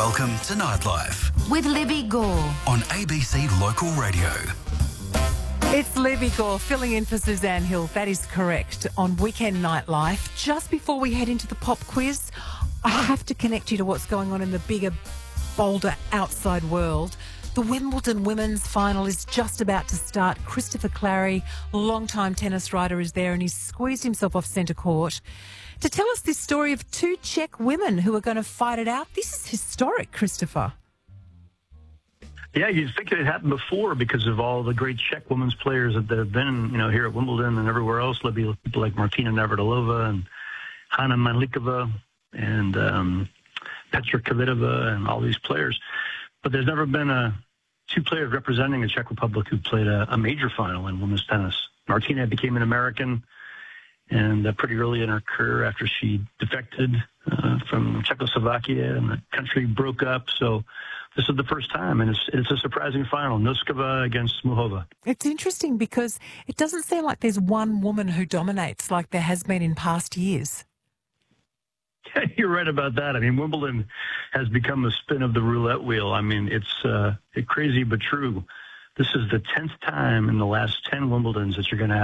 Welcome to Nightlife with Libby Gore on ABC Local Radio. It's Libby Gore filling in for Suzanne Hill. That is correct. On Weekend Nightlife, just before we head into the pop quiz, I have to connect you to what's going on in the bigger, bolder outside world. The Wimbledon women's final is just about to start. Christopher Clarey, long-time tennis writer, is there and he's squeezed himself off centre court to tell us this story of two Czech women who are going to fight it out. This is historic, Christopher. Yeah, you'd think it had happened before because of all the great Czech women's players that have been, here at Wimbledon and everywhere else. People like Martina Navratilova and Hanna Mandlikova and Petra Kvitova and all these players. But there's never been two players representing the Czech Republic who played a major final in women's tennis. Martina became an American and pretty early in her career after she defected from Czechoslovakia and the country broke up. So this is the first time, and it's a surprising final. Noskova against Smuhova. It's interesting because it doesn't seem like there's one woman who dominates like there has been in past years. Yeah, you're right about that. Wimbledon has become a spin of the roulette wheel. It's crazy but true. This is the 10th time in the last 10 Wimbledons that you're going to